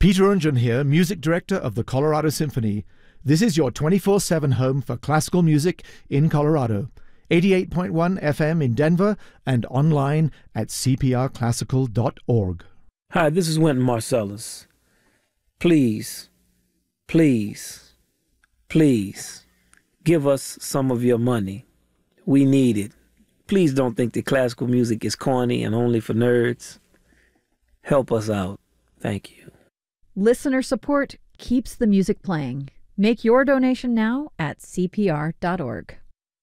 Peter Unjan here, music director of the Colorado Symphony. This is your 24/7 home for classical music in Colorado. 88.1 FM in Denver and online at cprclassical.org. Hi, this is Wynton Marsalis. Please, please, please give us some of your money. We need it. Please don't think that classical music is corny and only for nerds. Help us out. Thank you. Listener support keeps the music playing. Make your donation now at cpr.org.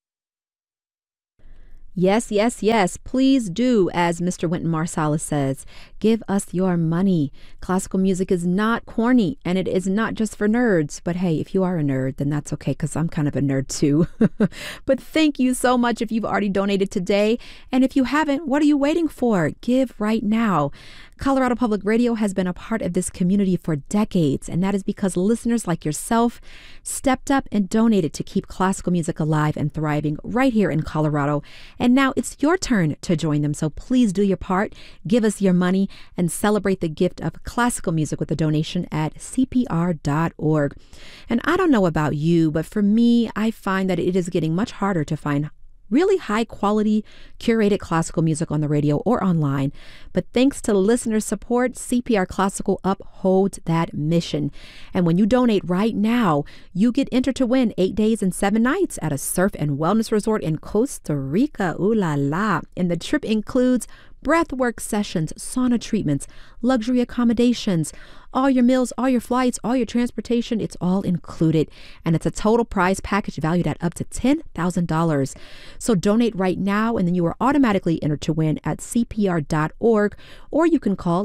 Yes, yes, yes. Please do, as Mr. Wynton Marsalis says, give us your money. Classical music is not corny, and it is not just for nerds. But hey, if you are a nerd, then that's okay, because I'm kind of a nerd too. But thank you so much if you've already donated today. And if you haven't, what are you waiting for? Give right now. Colorado Public Radio has been a part of this community for decades, and that is because listeners like yourself stepped up and donated to keep classical music alive and thriving right here in Colorado. And now it's your turn to join them, so please do your part, give us your money, and celebrate the gift of classical music with a donation at cpr.org. And I don't know about you, but for me, I find that it is getting much harder to find really high quality, curated classical music on the radio or online. But thanks to listener support, CPR Classical upholds that mission. And when you donate right now, you get entered to win 8 days and 7 nights at a surf and wellness resort in Costa Rica. Ooh la la. And the trip includes breathwork sessions, sauna treatments, luxury accommodations, all your meals, all your flights, all your transportation, it's all included. And it's a total prize package valued at up to $10,000. So donate right now, and then you are automatically entered to win at cpr.org, or you can call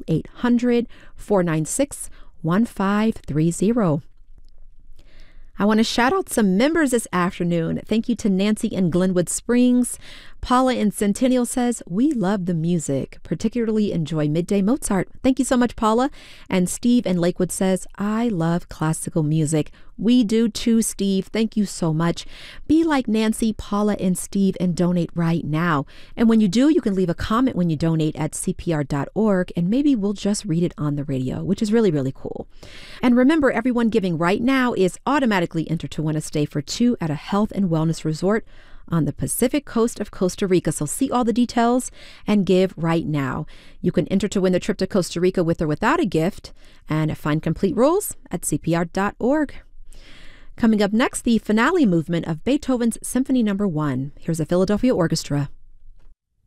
800-496-1530. I want to shout out some members this afternoon. Thank you to Nancy in Glenwood Springs. Paula in Centennial says, we love the music, particularly enjoy Midday Mozart. Thank you so much, Paula. And Steve in Lakewood says, I love classical music. We do too, Steve. Thank you so much. Be like Nancy, Paula, and Steve and donate right now. And when you do, you can leave a comment when you donate at cpr.org, and maybe we'll just read it on the radio, which is really, really cool. And remember, everyone giving right now is automatically entered to win a stay for 2 at a health and wellness resort on the Pacific coast of Costa Rica. So see all the details and give right now. You can enter to win the trip to Costa Rica with or without a gift, and find complete rules at cpr.org. Coming up next, the finale movement of Beethoven's Symphony No. 1. Here's a Philadelphia Orchestra.